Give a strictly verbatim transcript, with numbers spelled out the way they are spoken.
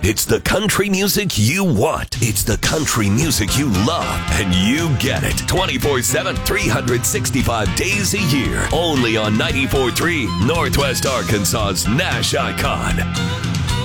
It's the country music you want. It's the country music you love. And you get it twenty-four seven, three hundred sixty-five days a year. Only on ninety-four point three Northwest Arkansas's Nash Icon.